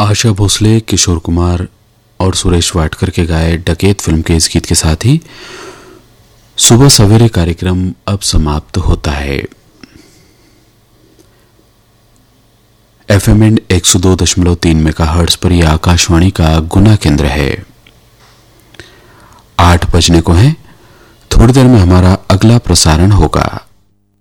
आशा भोसले, किशोर कुमार और सुरेश वाडकर के गाए डकैत फिल्म के इस गीत के साथ ही सुबह सवेरे कार्यक्रम अब समाप्त होता है। FM 102.3 मेगाहर्ट्ज पर यह आकाशवाणी का गुना केंद्र है। 8 बजने को है। थोड़ी देर में हमारा अगला प्रसारण होगा।